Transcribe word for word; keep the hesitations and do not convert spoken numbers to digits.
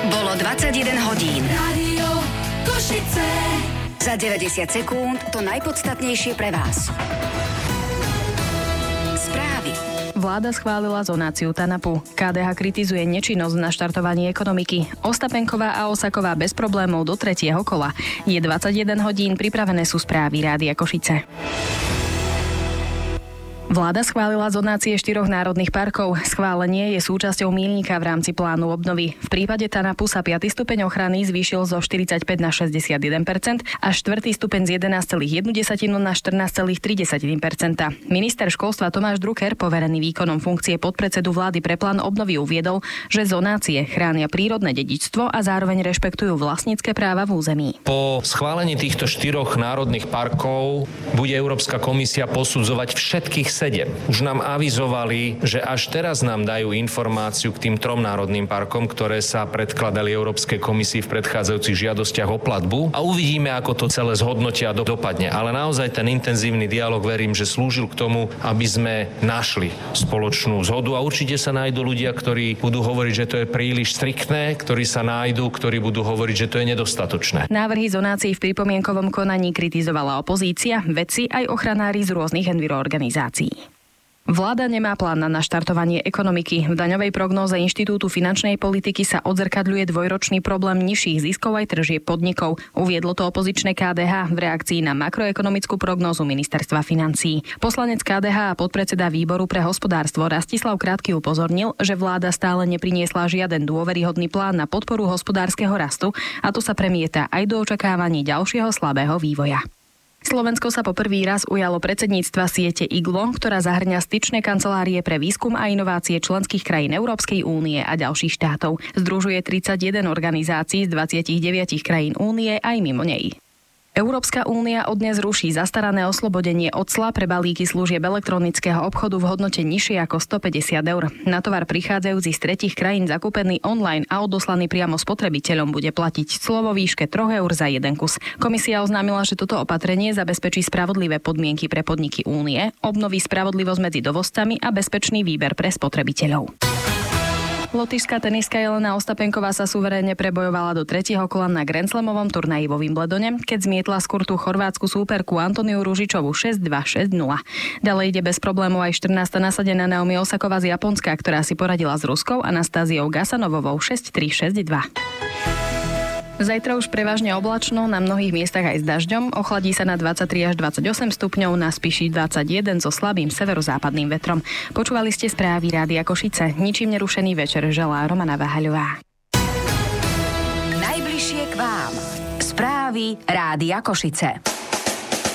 Bolo dvadsaťjeden hodín. Rádio Košice. Za deväťdesiat sekúnd to najpodstatnejšie pre vás. Správy. Vláda schválila zonáciu TANAPu. ká dé há kritizuje nečinnosť na štartovaní ekonomiky. Ostapenková a Osaková bez problémov do tretieho kola. Je dvadsaťjeden hodín, pripravené sú správy Rádia Košice. Vláda schválila zonácie štyroch národných parkov. Schválenie je súčasťou míľnika v rámci plánu obnovy. V prípade TANAPu sa piaty stupeň ochrany zvýšil zo štyridsaťpäť na šesťdesiatjeden percent a štvrtý stupeň z jedenásť celá jedna na štrnásť celá tri percent. Minister školstva Tomáš Drucker, poverený výkonom funkcie podpredsedu vlády pre plán obnovy, uviedol, že zonácie chránia prírodné dedičstvo a zároveň rešpektujú vlastnícke práva v území. Po schválení týchto štyroch národných parkov bude Európska komisia posudzovať všetkých sedem. Už nám avizovali, že až teraz nám dajú informáciu k tým trom národným parkom, ktoré sa predkladali Európskej komisii v predchádzajúcich žiadostiach o platbu, a uvidíme, ako to celé zhodnotia a dopadne. Ale naozaj ten intenzívny dialog, verím, že slúžil k tomu, aby sme našli spoločnú zhodu, a určite sa nájdú ľudia, ktorí budú hovoriť, že to je príliš striktné, ktorí sa nájdú, ktorí budú hovoriť, že to je nedostatočné. Návrhy zonácií v pripomienkovom konaní kritizovala opozícia, vedci aj ochranári z rôznych enviroorganizácií. Vláda nemá plán na naštartovanie ekonomiky. V daňovej prognóze Inštitútu finančnej politiky sa odzrkadľuje dvojročný problém nižších ziskov aj tržieb podnikov. Uviedlo to opozičné ká dé há v reakcii na makroekonomickú prognózu Ministerstva financií. Poslanec ká dé há a podpredseda výboru pre hospodárstvo Rastislav Krátky upozornil, že vláda stále nepriniesla žiaden dôveryhodný plán na podporu hospodárskeho rastu, a to sa premieta aj do očakávaní ďalšieho slabého vývoja. Slovensko sa po prvý raz ujalo predsedníctva siete í gé el ó, ktorá zahŕňa styčné kancelárie pre výskum a inovácie členských krajín Európskej únie a ďalších štátov. Združuje tridsaťjeden organizácií z dvadsaťdeväť krajín únie aj mimo nej. Európska únia od dnes ruší zastarané oslobodenie od cla pre balíky služieb elektronického obchodu v hodnote nižšie ako stopäťdesiat eur. Na tovar prichádzajúci z tretích krajín zakúpený online a odoslaný priamo spotrebiteľom bude platiť clo vo výške tri eur za jeden kus. Komisia oznámila, že toto opatrenie zabezpečí spravodlivé podmienky pre podniky únie, obnoví spravodlivosť medzi dovozcami a bezpečný výber pre spotrebiteľov. Lotyšská tenistka Jelena Ostapenková sa suverénne prebojovala do tretieho kola na Grand Slamovom turnaji vo Wimbledone, keď zmietla z kurtu chorvátsku súperku Antoniu Ružičovu šesť dva šesť nula. Ďalej ide bez problémov aj štrnásta nasadená Naomi Osaková z Japonska, ktorá si poradila s ruskou Anastáziou Gasanovovou šesť tri šesť dva. Zajtra už prevažne oblačno, na mnohých miestach aj s dažďom, ochladí sa na dvadsaťtri až dvadsaťosem stupňov, na Spiši dvadsaťjeden so slabým severozápadným vetrom. Počúvali ste správy Rádia Košice. Ničím nerušený večer želá Romana Váhaľová. Najbližšie k vám. Správy Rádia Košice.